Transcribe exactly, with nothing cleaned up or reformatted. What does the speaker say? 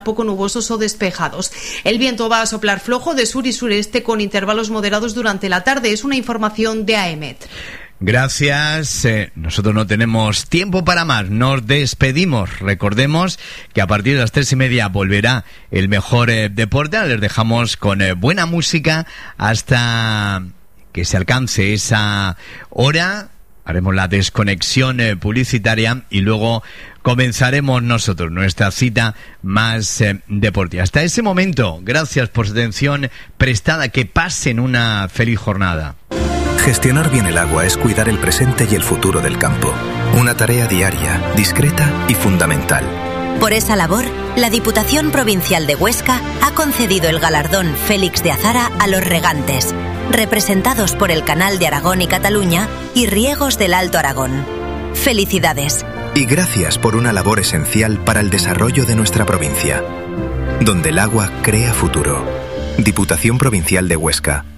poco nubosos o despejados. El viento va a soplar flojo de sur y sureste con intervalos moderados durante la tarde. Es una información de A E M E T. Gracias. Eh, nosotros no tenemos tiempo para más. Nos despedimos. Recordemos que a partir de las tres y media volverá el mejor eh, deporte. Les dejamos con eh, buena música hasta que se alcance esa hora. Haremos la desconexión eh, publicitaria y luego comenzaremos nosotros nuestra cita más eh, deportiva. Hasta ese momento, gracias por su atención prestada. Que pasen una feliz jornada. Gestionar bien el agua es cuidar el presente y el futuro del campo. Una tarea diaria, discreta y fundamental. Por esa labor, la Diputación Provincial de Huesca ha concedido el galardón Félix de Azara a los regantes, representados por el Canal de Aragón y Cataluña y Riegos del Alto Aragón. ¡Felicidades! Y gracias por una labor esencial para el desarrollo de nuestra provincia. Donde el agua crea futuro. Diputación Provincial de Huesca.